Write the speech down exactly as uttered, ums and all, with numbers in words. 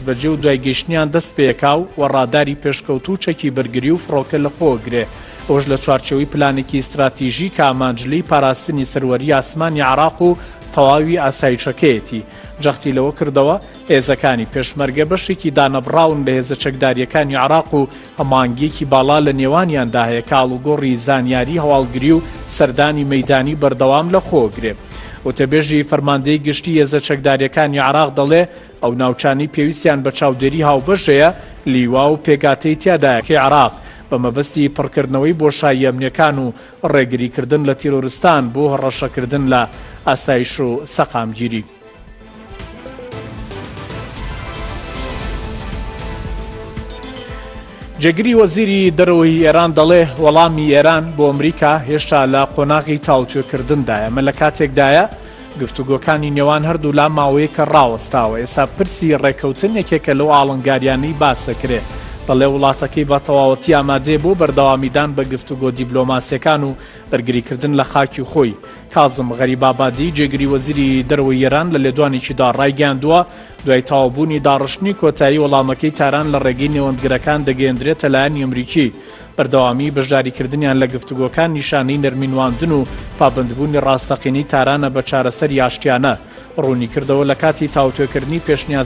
بەجێ و دوای گەیشتنیان دەست پێکاو و ڕاداری پێشکەوت و چەکی بەرگری و فڕۆکە لەخۆگرێ. ئەوش لە چوارچەوەی پلانێکی استراتیژی کامانجلەی پاراستنی سەروەری ئاسمانی عێراق و تەواوی ئاسایشەکەیەتی. جەختی لەوە کردەوە هێزەکانی پێشمەرگە بەشێکی دانەبراون لە هێزە چەکداریەکانی عێراق و هەماهەنگیەکی باڵا لە نێوانیاندا هەیە کە ئاڵوگۆڕی زانیاری هەواڵگری و سەردانی مەیدانی بەردەوام لەخۆگرێ. وتەبێژی فەرماندەی گشتی هێزە چەکداریەکانی عێراق دەڵێ ئەو ناوچانەی پێویستیان بە چاودێری هاوبەشەیە لیوا و پێگاتەی تیادایە کە عێراق بە مەبەستی پڕکردنەوەی بۆشایی ئەمنیەکان و ڕێگریکردن لە تیرۆریستان بۆ هەڕەشەکردن لە ئاسایش و سەقامگیری. جێگری وەزیری دەرەوەی ئێران دەڵێ وەڵامی ئێران بۆ ئەمریکا هێشتا لە قۆناغی تاوتوێکردندایە. مە لە کاتێکدایە گفتوگۆکانی نێوان هەردوو لا ماوەیە کە ڕاوەستاوە. ئێستا پرسی ڕێکەوتن یەکێکە لەو ئاڵنگاریانەی باسەکرێ. دەڵێ وڵاتەکەی بە تەواوەتی ئامادەیە بۆ بەردەوامیدان بە گفتوگۆ دیبلۆماسیەکان و بەرگریکردن لە خاکی خۆی. کازم غەریبابادی جێگری وەزیری دەرەوەی ئێران لە لێدوانێکیدا ڕایگەاندووە دوای تەواوبوونی داڕشتنی کۆتایی وەڵامەکەی تاران لە ڕێگەی نێوەندگرەکان دەگەیەندرێتە لایەن ئەمریکی. بەردەوامی بەشداریکردنیان لە گفتوگۆکان نیشانەی نەرمینواندن و پابندبوونی ڕاستەقینەی تارانە بە چارەسەری ئاشتیانە. ڕوونی کردەوە لە کاتی تاوتوێکردنی پێشنیاز